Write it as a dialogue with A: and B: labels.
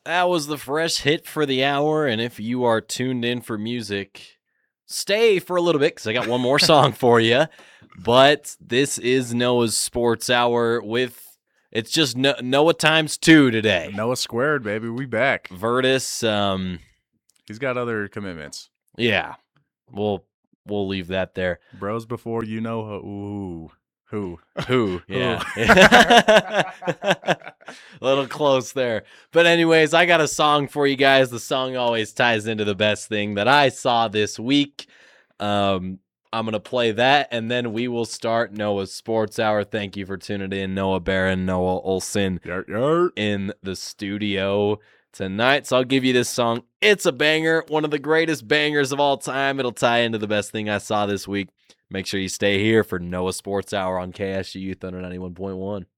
A: That was the fresh hit for the hour, and if you are tuned in for music, stay for a little bit because I got one more song for you. But this is Noah's Sports Hour with it's just Noah times 2 today.
B: Noah squared, baby. We back.
A: Virtus,
B: He's got other commitments.
A: yeah, we'll leave that there.
B: Bros before you know who.
A: Yeah. A little close there. But anyways, I got a song for you guys. The song always ties into the best thing that I saw this week. I'm going to play that, and then we will start Noah's Sports Hour. Thank you for tuning in. Noah Barron, Noah Olson in the studio tonight. So I'll give you this song. It's a banger, one of the greatest bangers of all time. It'll tie into the best thing I saw this week. Make sure you stay here for Noah Sports Hour on KSU Thunder 91.1.